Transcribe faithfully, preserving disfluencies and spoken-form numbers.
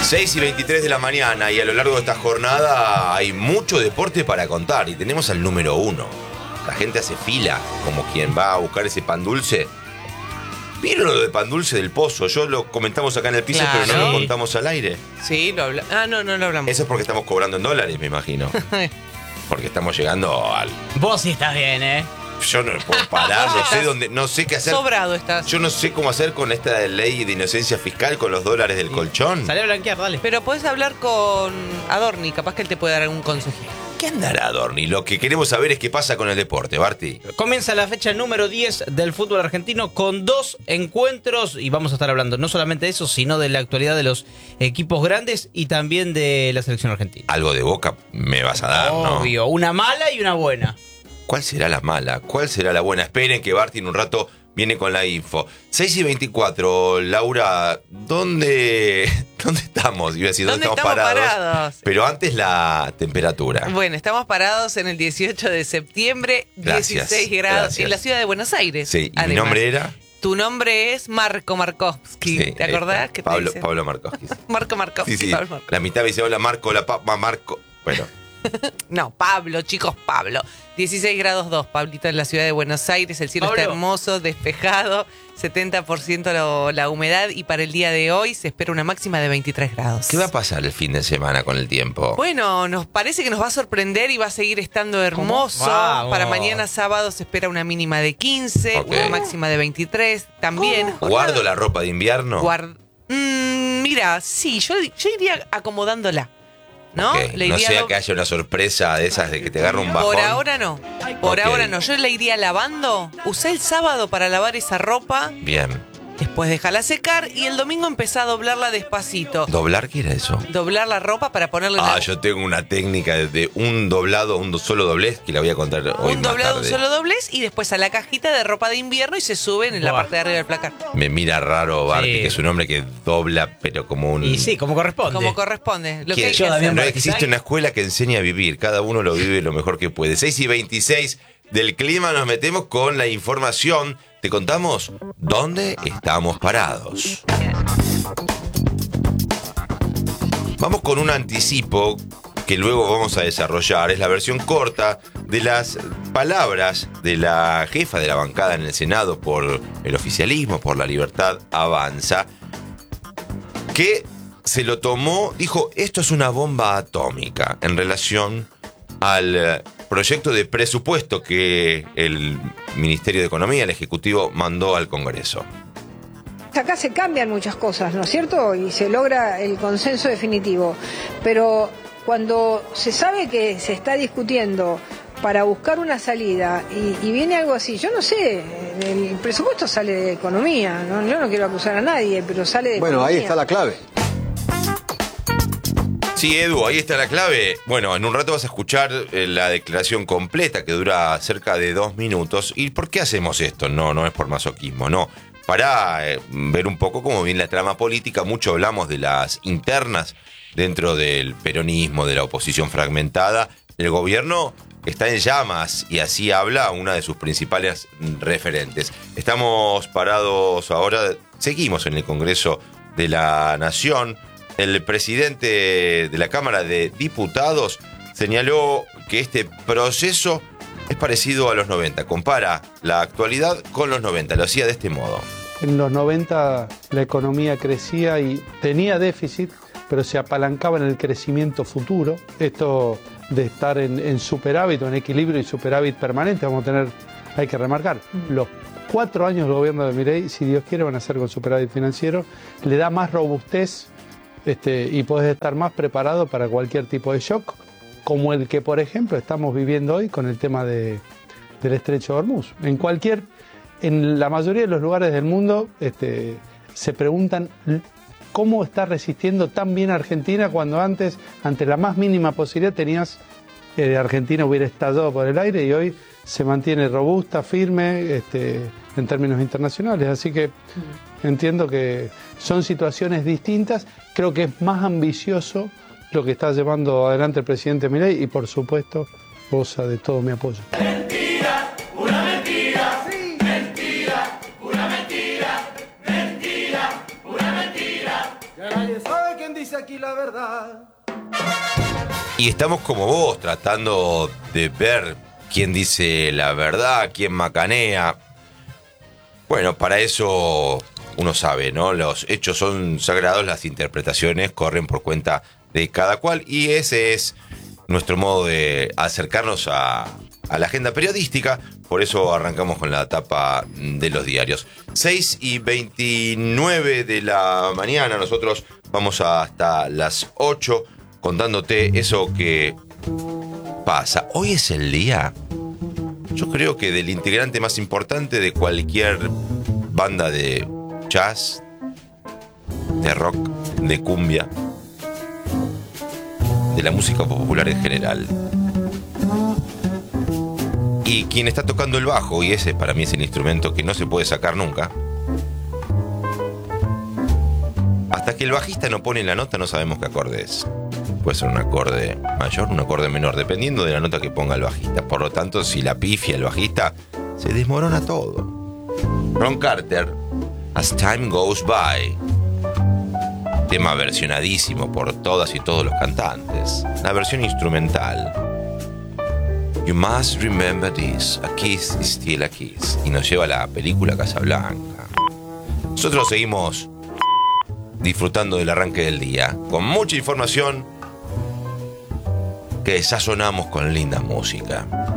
seis y veintitrés de la mañana y a lo largo de esta jornada hay mucho deporte para contar y tenemos al número uno. La gente hace fila como quien va a buscar ese pan dulce. ¿Vieron lo de pan dulce del Pozo? Yo lo comentamos acá en el piso, Claro. pero no lo contamos al aire. Sí, lo hablamos. Ah, no, no lo hablamos. Eso es porque estamos cobrando en dólares, me imagino. Porque estamos llegando al... Vos sí estás bien, ¿eh? Yo no puedo parar, no sé dónde, no sé qué hacer. Sobrado estás. Yo no sé cómo hacer con esta ley de inocencia fiscal con los dólares del colchón. Salí a blanquear, dale. Pero podés hablar con Adorni, capaz que él te puede dar algún consejito. ¿Qué andará, Adorni? Lo que queremos saber es qué pasa con el deporte, Barty. Comienza la fecha número diez del fútbol argentino con dos encuentros y vamos a estar hablando no solamente de eso, sino de la actualidad de los equipos grandes y también de la selección argentina. Algo de Boca me vas a dar, ¿no? Obvio, una mala y una buena. ¿Cuál será la mala? ¿Cuál será la buena? Esperen que Barty en un rato viene con la info. seis y veinticuatro, Laura, ¿dónde, dónde estamos? Iba a decir, ¿dónde, ¿Dónde estamos, estamos parados? parados? Pero antes la temperatura. Bueno, estamos parados en el dieciocho de septiembre, Gracias, dieciséis grados, gracias. en la ciudad de Buenos Aires. Sí, y mi además. nombre era... Tu nombre es Marco Markovsky. Sí, ¿Te ahí acordás? está. Que te Pablo, dicen? Pablo Markovsky. Marco Markovsky. Sí, sí. Pablo Markovsky. La mitad me dice, hola Marco, la papa Marco. Bueno, No, Pablo, chicos, Pablo. dieciséis grados dos, Pablito, en la ciudad de Buenos Aires. El cielo Pablo. está hermoso, despejado, setenta por ciento lo- la humedad. Y para el día de hoy se espera una máxima de veintitrés grados. ¿qué va a pasar el fin de semana con el tiempo? Bueno, nos parece que nos va a sorprender y va a seguir estando hermoso. Vamos. Para mañana sábado se espera una mínima de quince, Ok. una máxima de veintitrés. También. ¿Guardo la ropa de invierno? Guard- Mm, mira, sí, yo, yo iría acomodándola. ¿No? Ok, Le no iría sea do- que haya una sorpresa de esas de que te agarra un bajón. Por ahora no. Por Ok. ahora no. Yo la iría lavando. Usé el sábado para lavar esa ropa. Bien. Después déjala secar. Y el domingo empezá a doblarla despacito. ¿Doblar qué era eso? Doblar la ropa para ponerle Ah, una- yo tengo una técnica de un doblado, un do- solo doblez, que la voy a contar hoy un más doblado, un tarde. solo doblez. Y después a la cajita de ropa de invierno y se suben en la Buah. parte de arriba del placar. Me mira raro Barty, Sí. que es un hombre que dobla, pero como un... Y sí, como corresponde. Como corresponde. Lo ¿Qué? que hay Yo, que hacer. Damián No Bartizay. existe una escuela que enseñe a vivir, cada uno lo vive lo mejor que puede. seis y veintiséis del clima, nos metemos con la información. Te contamos dónde estamos parados. Vamos con un anticipo que luego vamos a desarrollar. Es la versión corta de las palabras de la jefa de la bancada en el Senado por el oficialismo, por la libertad avanza, que se lo tomó, dijo, esto es una bomba atómica en relación al eh, proyecto de presupuesto que el Ministerio de Economía, el Ejecutivo, mandó al Congreso. Acá se cambian muchas cosas, ¿no es cierto? Y se logra el consenso definitivo. Pero cuando se sabe que se está discutiendo para buscar una salida y, y viene algo así, yo no sé, el presupuesto sale de economía, ¿no? Yo no quiero acusar a nadie, pero sale de Bueno, economía. ahí está la clave. Sí, Edu, ahí está la clave. Bueno, en un rato vas a escuchar eh, la declaración completa que dura cerca de dos minutos. ¿Y por qué hacemos esto? No, no es por masoquismo, no. Para eh, ver un poco cómo viene la trama política. Mucho hablamos de las internas dentro del peronismo, de la oposición fragmentada. El gobierno está en llamas y así habla una de sus principales referentes. Estamos parados ahora, seguimos en el Congreso de la Nación. El presidente de la Cámara de Diputados señaló que este proceso es parecido a los noventa. Compara la actualidad con los noventa. Lo hacía de este modo. En los noventa la economía crecía y tenía déficit, pero se apalancaba en el crecimiento futuro. Esto de estar en, en superávit o en equilibrio y superávit permanente, vamos a tener, hay que remarcar, los cuatro años del gobierno de Milei, si Dios quiere, van a ser con superávit financiero, le da más robustez este, y podés estar más preparado para cualquier tipo de shock, como el que, por ejemplo, estamos viviendo hoy con el tema de, del estrecho de Hormuz. En cualquier, en la mayoría de los lugares del mundo este, se preguntan cómo está resistiendo tan bien Argentina cuando antes, ante la más mínima posibilidad, tenías eh, Argentina hubiera estallado por el aire y hoy se mantiene robusta, firme este, en términos internacionales. Así que entiendo que son situaciones distintas. Creo que es más ambicioso lo que está llevando adelante el presidente Milei y, por supuesto, goza de todo mi apoyo. Mentira, una mentira, sí. Mentira, una mentira, mentira, una mentira. Ya nadie sabe quién ¿Quién dice aquí la verdad? Y estamos como vos, tratando de ver quién dice la verdad, quién macanea. Bueno, para eso uno sabe, ¿no? Los hechos son sagrados, las interpretaciones corren por cuenta de cada cual. Y ese es nuestro modo de acercarnos a, a la agenda periodística. Por eso arrancamos con la tapa de los diarios. seis y veintinueve de la mañana, nosotros vamos hasta las ocho contándote eso que pasa. Hoy es el día, yo creo que del integrante más importante de cualquier banda de jazz, de rock, de cumbia, de la música popular en general. Y quien está tocando el bajo, y ese para mí es el instrumento que no se puede sacar nunca. Hasta que el bajista no pone la nota no sabemos qué acorde es. Puede ser un acorde mayor, un acorde menor, dependiendo de la nota que ponga el bajista. Por lo tanto, si la pifia el bajista, se desmorona todo. Ron Carter, As Time Goes By. Tema versionadísimo por todas y todos los cantantes. La versión instrumental. You must remember this, a kiss is still a kiss. Y nos lleva a la película Casablanca. Nosotros seguimos disfrutando del arranque del día, con mucha información que sazonamos con linda música.